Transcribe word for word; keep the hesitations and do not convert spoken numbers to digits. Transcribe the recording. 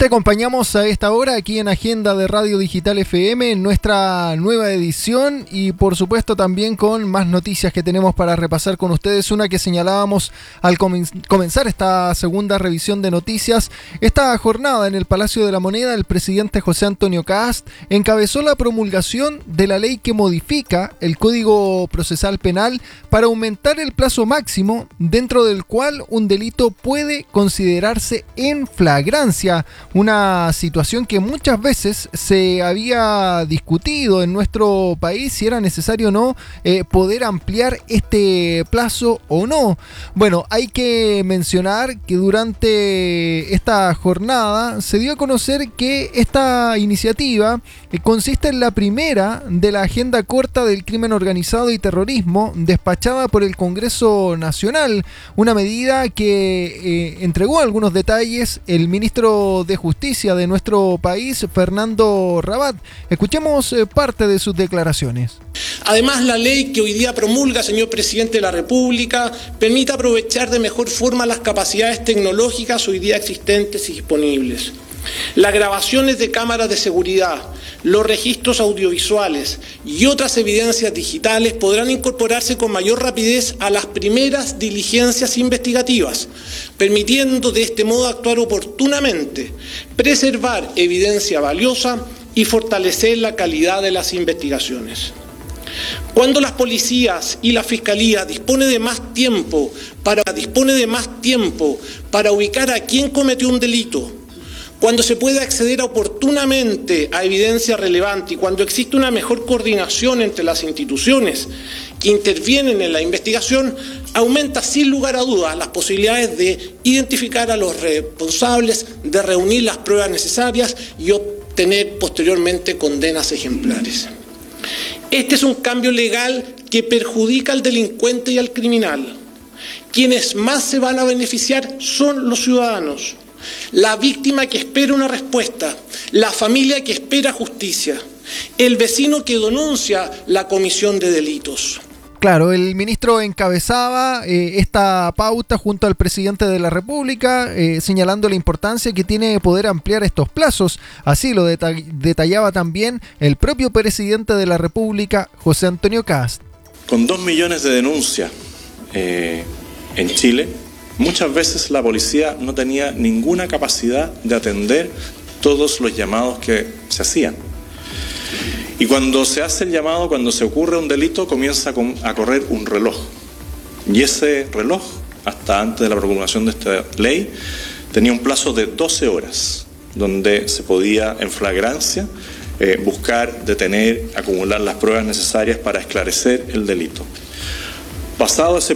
Te acompañamos a esta hora aquí en Agenda de Radio Digital F M, en nuestra nueva edición y por supuesto también con más noticias que tenemos para repasar con ustedes. Una que señalábamos al comenzar esta segunda revisión de noticias. Esta jornada en el Palacio de la Moneda, el presidente José Antonio Kast encabezó la promulgación de la ley que modifica el Código Procesal Penal para aumentar el plazo máximo dentro del cual un delito puede considerarse en flagrancia. Una situación que muchas veces se había discutido en nuestro país si era necesario o no eh, poder ampliar este plazo o no. Bueno, hay que mencionar que durante esta jornada se dio a conocer que esta iniciativa eh, consiste en la primera de la agenda corta del crimen organizado y terrorismo despachada por el Congreso Nacional, una medida que eh, entregó algunos detalles el ministro de Justicia de nuestro país, Fernando Rabat. Escuchemos eh, parte de sus declaraciones. Además, la ley que hoy día promulga, señor presidente de la República, permite aprovechar de mejor forma las capacidades tecnológicas hoy día existentes y disponibles. Las grabaciones de cámaras de seguridad, los registros audiovisuales y otras evidencias digitales podrán incorporarse con mayor rapidez a las primeras diligencias investigativas, permitiendo de este modo actuar oportunamente, preservar evidencia valiosa y fortalecer la calidad de las investigaciones. Cuando las policías y la fiscalía dispone de más tiempo para, dispone de más tiempo para ubicar a quien cometió un delito, cuando se puede acceder oportunamente a evidencia relevante y cuando existe una mejor coordinación entre las instituciones que intervienen en la investigación, aumenta sin lugar a dudas las posibilidades de identificar a los responsables, de reunir las pruebas necesarias y obtener posteriormente condenas ejemplares. Este es un cambio legal que perjudica al delincuente y al criminal. Quienes más se van a beneficiar son los ciudadanos, la víctima que espera una respuesta, la familia que espera justicia, el vecino que denuncia la comisión de delitos. Claro, el ministro encabezaba eh, esta pauta junto al presidente de la República, eh, señalando la importancia que tiene poder ampliar estos plazos. Así lo detall- detallaba también el propio presidente de la República, José Antonio Kast. Con dos millones de denuncias eh, en Chile, muchas veces la policía no tenía ninguna capacidad de atender todos los llamados que se hacían. Y cuando se hace el llamado, cuando se ocurre un delito, comienza a correr un reloj. Y ese reloj, hasta antes de la promulgación de esta ley, tenía un plazo de doce horas, donde se podía, en flagrancia, eh, buscar, detener, acumular las pruebas necesarias para esclarecer el delito. Pasado ese